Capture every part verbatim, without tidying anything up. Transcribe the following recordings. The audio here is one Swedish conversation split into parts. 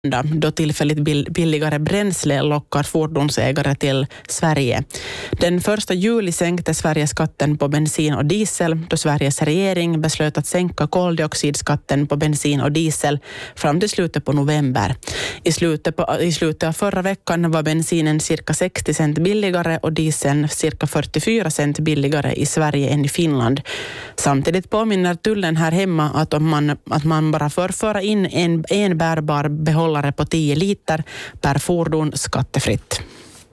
då tillfälligt billigare bränsle lockar fordonsägare till Sverige. Den första juli sänkte Sverige skatten på bensin och diesel då Sveriges regering beslöt att sänka koldioxidskatten på bensin och diesel fram till slutet på november. I slutet, på, i slutet av förra veckan var bensinen cirka sextio cent billigare och dieseln cirka fyrtiofyra cent billigare i Sverige än i Finland. Samtidigt påminner tullen här hemma att, om man, att man bara får föra in en, en bärbar behållare på tio liter per fordon skattefritt.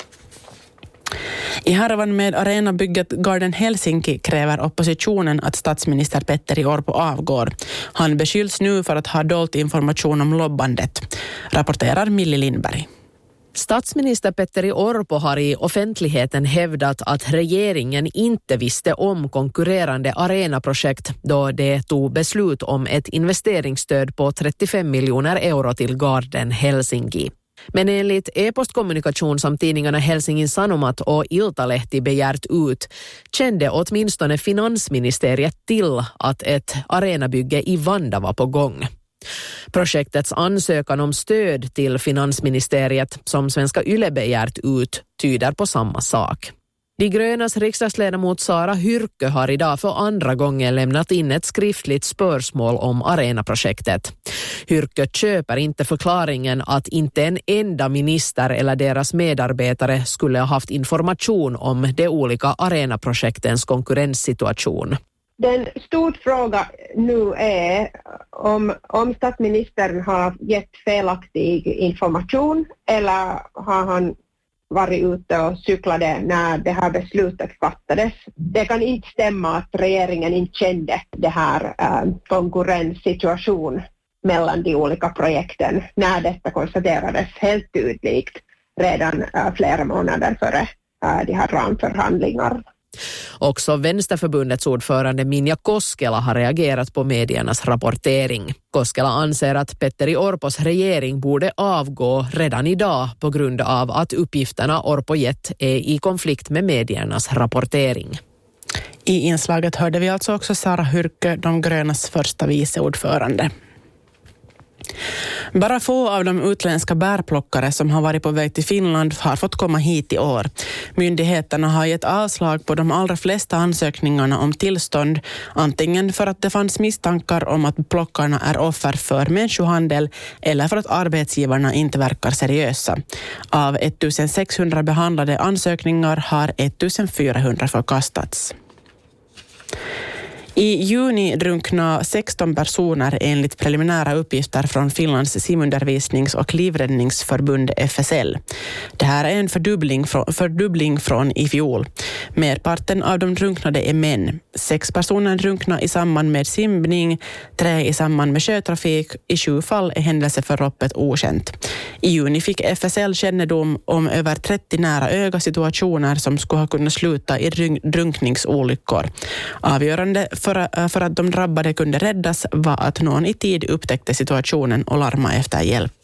I härvan med arenabygget Garden Helsinki kräver oppositionen att statsminister Petteri Orpo avgår. Han beskylls nu för att ha dolt information om lobbandet, rapporterar Milli Lindberg. Statsminister Petteri Orpo har i offentligheten hävdat att regeringen inte visste om konkurrerande arenaprojekt då det tog beslut om ett investeringsstöd på trettiofem miljoner euro till Garden Helsinki. Men enligt e-postkommunikation som tidningarna Helsingin Sanomat och Iltalehti begärt ut kände åtminstone finansministeriet till att ett arenabygge i Vanda var på gång. Projektets ansökan om stöd till finansministeriet som Svenska Yle begärt ut tyder på samma sak. De grönas riksdagsledamot Sara Hyrkkö har idag för andra gången lämnat in ett skriftligt spörsmål om arenaprojektet. Hyrkkö köper inte förklaringen att inte en enda minister eller deras medarbetare skulle ha haft information om de olika arenaprojektens konkurrenssituation. Den stor fråga nu är om, om statsministern har gett felaktig information eller har han varit ute och cyklade när det här beslutet fattades. Det kan inte stämma att regeringen inte kände det här äh, konkurrenssituation mellan de olika projekten när detta konstaterades helt tydligt redan äh, flera månader före äh, de här ramförhandlingarna. Också Vänsterförbundets ordförande Minja Koskela har reagerat på mediernas rapportering. Koskela anser att Petteri Orpos regering borde avgå redan idag på grund av att uppgifterna Orpo gett är i konflikt med mediernas rapportering. I inslaget hörde vi alltså också Sara Hyrkkö, de grönas första viceordförande. Bara få av de utländska bärplockare som har varit på väg till Finland har fått komma hit i år. Myndigheterna har gett avslag på de allra flesta ansökningarna om tillstånd, antingen för att det fanns misstankar om att plockarna är offer för människohandel eller för att arbetsgivarna inte verkar seriösa. Av ettusensexhundra behandlade ansökningar har ettusenfyrahundra förkastats. I juni drunkna sexton personer enligt preliminära uppgifter från Finlands simundervisnings- och livräddningsförbund F S L. Det här är en fördubbling från, fördubbling från i fjol. Merparten av de drunknade är män. Sex personer drunkna i samband med simning, tre i samband med sjötrafik. I sju fall är händelseförloppet okänt. I juni fick F S L kännedom om över trettio nära öga-situationer som skulle ha kunnat sluta i drunkningsolyckor. Avgörande För, för att de drabbade kunde räddas var att någon i tid upptäckte situationen och larmade efter hjälp.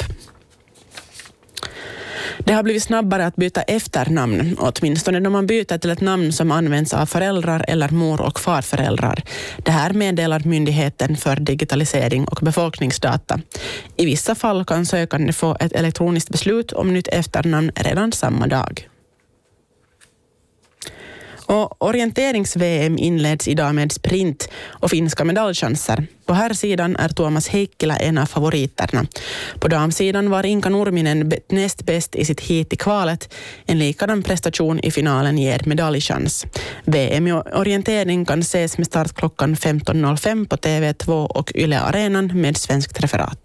Det har blivit snabbare att byta efternamn, åtminstone när man byter till ett namn som används av föräldrar eller mor- och farföräldrar. Det här meddelar Myndigheten för digitalisering och befolkningsdata. I vissa fall kan sökande få ett elektroniskt beslut om nytt efternamn redan samma dag. Och orienterings-V M inleds idag med sprint och finska medaljchanser. På här sidan är Tuomas Heikkilä en av favoriterna. På damsidan var Inka Nurminen näst bäst i sitt hit i kvalet. En likadan prestation i finalen ger medaljchans. V M i orientering kan ses med start klockan femton noll fem på T V två och Yle Arenan med svenskt referat.